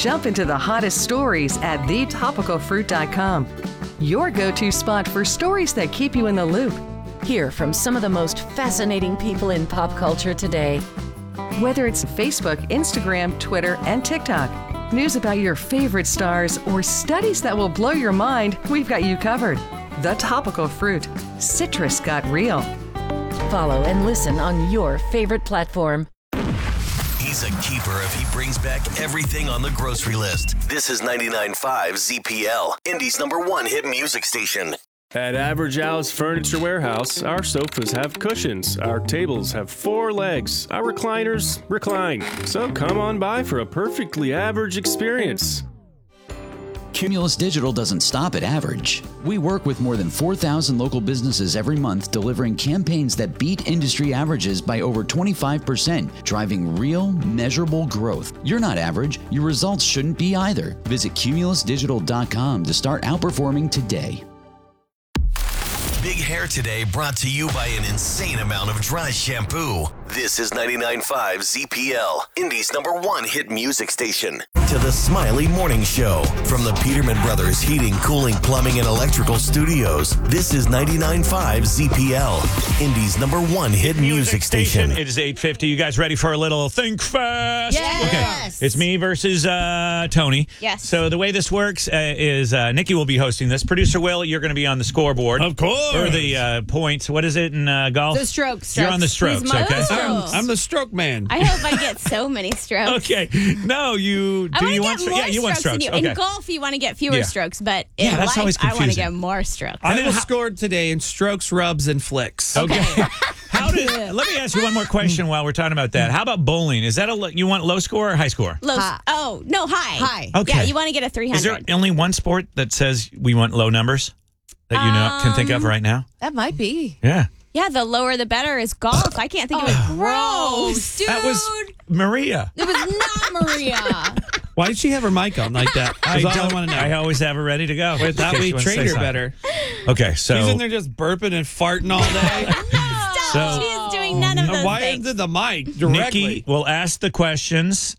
Jump into the hottest stories at thetopicalfruit.com. Your go-to spot for stories that keep you in the loop. Hear from some of the most fascinating people in pop culture today. Whether it's Facebook, Instagram, Twitter, and TikTok, news about your favorite stars, or studies that will blow your mind, we've got you covered. The Topical Fruit. Citrus got real. Follow and listen on your favorite platform. He's a keeper if he brings back everything on the grocery list. This is 99.5 ZPL, Indy's #1 hit music station. At Average Al's Furniture Warehouse, our sofas have cushions, our tables have 4 legs, our recliners recline. So come on by for a perfectly average experience. Cumulus Digital doesn't stop at average. We work with more than 4,000 local businesses every month, delivering campaigns that beat industry averages by over 25%, driving real, measurable growth. You're not average. Your results shouldn't be either. Visit cumulusdigital.com to start outperforming today. Big Hair Today brought to you by an insane amount of dry shampoo. This is 99.5 ZPL, Indy's #1 hit music station. To the Smiley Morning Show from the Peterman Brothers Heating, Cooling, Plumbing, and Electrical Studios. This is 99.5 ZPL, Indy's #1 hit music station. It is 8:50. You guys ready for a little Think Fast? Yes. Okay. It's me versus Tony. Yes. So the way this works is Nikki will be hosting this. Producer Will, you're going to be on the scoreboard. Of course. For the points. What is it in golf? The strokes. You're on the strokes, He's my okay? strokes. I'm the stroke man. I hope I get so many strokes. Okay. No, you I do. want You to want get more Yeah, you want strokes strokes. than you. Okay. In golf, you want to get fewer Yeah. strokes, but Yeah, in that's life, always I want to confusing. get more strokes. I scored today in strokes, rubs, and flicks. Okay. Let me ask you one more question while we're talking about that. How about bowling? Is that you want low score or high score? Low. Oh, no, high. High. Okay. Yeah, you want to get a 300. Is there only one sport that says we want low numbers that you can think of right now? That might be. Yeah. Yeah, the lower the better is golf. I can't think of it. Gross, dude. That was Maria. It was not Maria. Why did she have her mic on like that? That's all I want to know. I always have her ready to go. Wait, that In case we you wanna say trained her something. better. Okay, so She's in there just burping and farting all day. So- She is doing none of those Why things. into the mic directly? Nikki will ask the questions,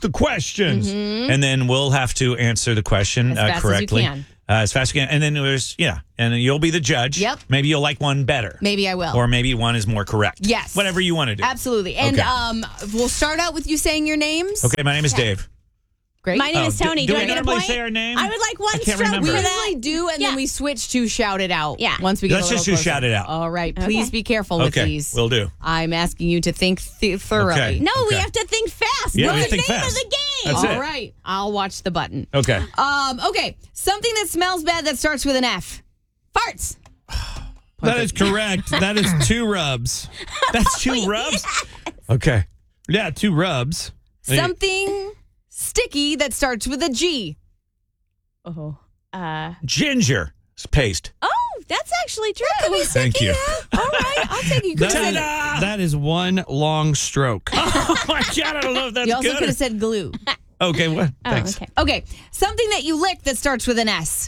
and then we'll have to answer the question As fast as you correctly. can. As fast as you can. And then and then you'll be the judge. Yep. Maybe you'll like one better. Maybe I will. Or maybe one is more correct. Yes. Whatever you want to do. Absolutely. And Okay. we'll start out with you saying your names. Okay, my name is Dave. Great. My name is Tony. do Do we I get a normally point? say our name? I would like one I can't stroke remember. for We that. usually do, and Yeah. then we switch to shout it out. Yeah. Once we get Let's a little just do closer. shout it out. All right. Okay. Please be careful with Okay, these. will do. I'm asking you to think thoroughly. Okay. No, we Okay. have to think fast. Yeah, we What's think the name fast. of the game? That's All it. right. I'll watch the button. Okay. Okay. Something that smells bad that starts with an F. Farts. That is correct. That is 2 rubs. That's 2 rubs? Okay. Yeah, 2 rubs. Something sticky that starts with a G. Oh. Ginger paste. Oh, that's actually true. Thank you. All right. I'll take you. That is 1 long stroke. Oh my God, I don't know if that's You also good. could have said glue. Okay, what? Oh, Thanks. okay. Okay. Something that you lick that starts with an S.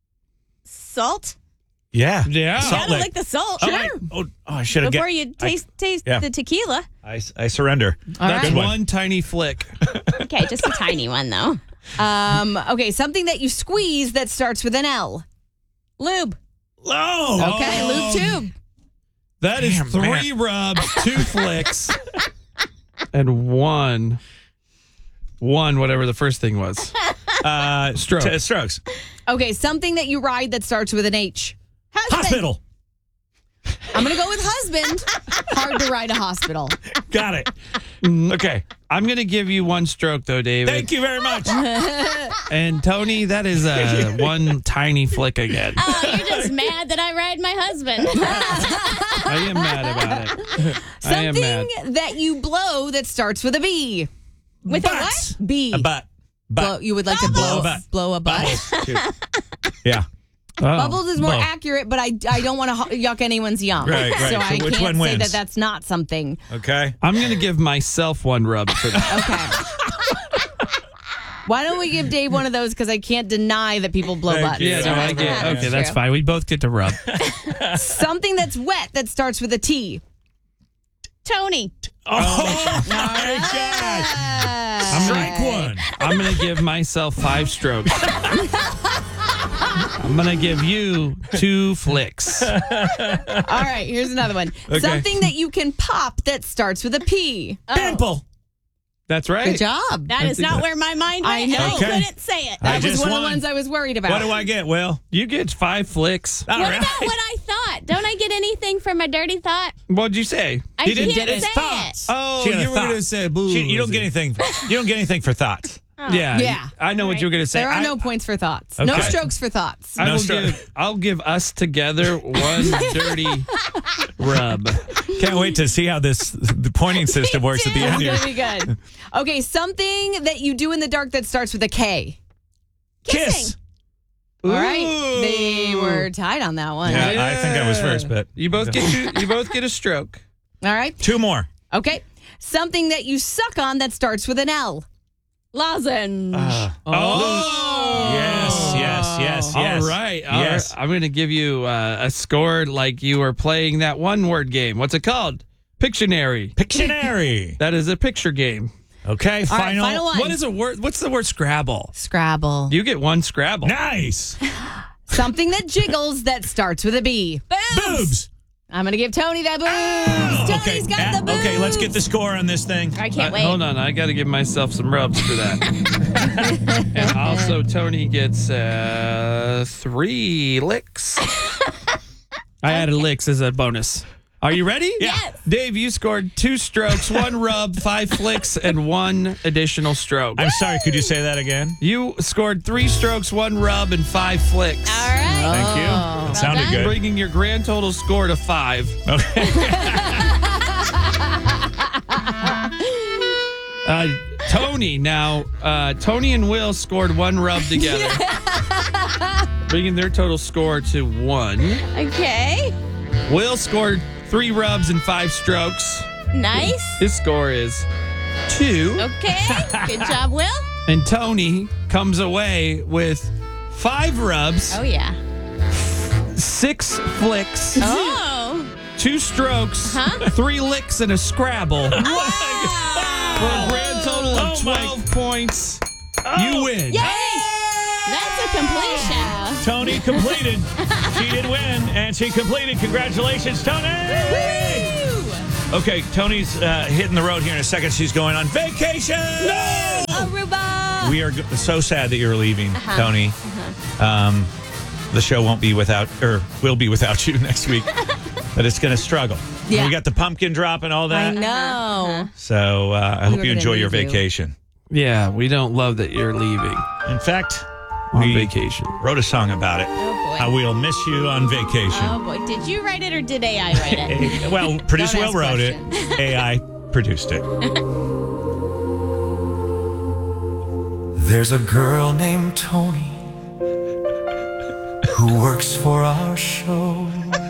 Salt. Yeah. Yeah. Salt You gotta lick. lick the salt. Oh, I should have Before you taste yeah. the tequila. I surrender. All That's right. 1 tiny flick. Okay, just a tiny one though. Okay. Something that you squeeze that starts with an L. Lube. Oh. Okay. Lube tube. That is Damn, 3 rubs, 2 flicks, and one whatever the first thing was. Stroke. Strokes. Okay. Something that you ride that starts with an H. Hospital. I'm going to go with husband. Hard to ride a hospital. Got it. Okay. I'm going to give you 1 stroke, though, David. Thank you very much. And Tony, that is 1 tiny flick again. Oh, you're just mad that I ride my husband. I am mad about it. I am mad. Something that you blow that starts with a B. With a Butts. what? B. A butt. Blow, you would like to Blow blow a butt. blow a butt. Yeah. Oh. Bubbles is more Blow. accurate, but I don't want to yuck anyone's yum. Right, right. So So I which can't one say wins? that that's not something. Okay. I'm going to give myself 1 rub for that. Okay. Why don't we give Dave one of those? Because I can't deny that people blow Thank butts. you. Yeah, no, I get. That's Okay, that's true. fine. We both get to rub. Something that's wet that starts with a T. Tony. Oh, my God. Strike one. I'm going to give myself 5 strokes. I'm going to give you 2 flicks. All right, here's another one. Okay. Something that you can pop that starts with a P. Pimple. That's right. Good job. That is not where my mind went. I know. I Okay. couldn't say it. I That was just one of won. the ones I was worried about. What do I get, Will? You get 5 flicks. All What right. about what I thought? Don't I get anything from a dirty thought? What'd you say? I He didn't can't get his say thoughts. it. Oh, She had a you were thought. going to say boo. You don't get anything. You don't get anything for thoughts. Yeah. Yeah. I know what you were going to say. There are no points for thoughts. No Okay. strokes for thoughts. I No will stroke. I'll give us together one dirty rub. Can't wait to see how the pointing system works at the end It's here. gonna be good. Okay, something that you do in the dark that starts with a K. Kiss. All right, they were tied on that one. Yeah, I think I was first, but You both get a stroke. All right. 2 more. Okay, something that you suck on that starts with an L. Lozenge. Oh, yes. All right. Yes. I'm going to give you a score like you were playing that one word game. What's it called? Pictionary. Pictionary. That is a picture game. Okay, All right, final one. What is a word? What's the word Scrabble? Scrabble. You get 1 Scrabble. Nice. Something that jiggles that starts with a B. Boobs. I'm gonna give Tony that boobs. Tony's got the boobs. Okay, let's get the score on this thing. I can't wait. Hold on. I got to give myself some rubs for that. And also, Tony gets 3 licks. I added licks as a bonus. Are you ready? Yes. Dave, you scored 2 strokes, 1 rub, 5 flicks, and 1 additional stroke. I'm sorry, could you say that again? You scored 3 strokes, 1 rub, and 5 flicks. All right. Thank you. That sounded done. good. Bringing your grand total score to 5. Okay. Tony Tony and Will scored 1 rub together. Bringing their total score to 1. Okay. Will scored 3 rubs and 5 strokes. Nice. His score is 2. Okay. Good job, Will. And Tony comes away with 5 rubs, Oh, yeah. 6 flicks, Oh. 2 strokes, Huh? 3 licks, and a Scrabble. For a grand total of Oh, my- 12 points. You win. Yay! That's a completion. Tony completed. She did win, and she completed. Congratulations, Tony! Okay, Tony's hitting the road here in a second. She's going on vacation. No! Aruba. We are so sad that you're leaving, Tony. The show won't be without, or will be without you next week. But it's going to struggle. Yeah. We got the pumpkin drop and all I that. know. So I hope were you gonna enjoy your leave you. vacation. Yeah, we don't love that you're leaving In fact, on we vacation. wrote a song about it. Oh, boy. How we'll miss you on vacation. Oh, boy. Did you write it or did AI write it? Well, producer Don't Will ask wrote it. AI produced it. There's a girl named Tony who works for our show.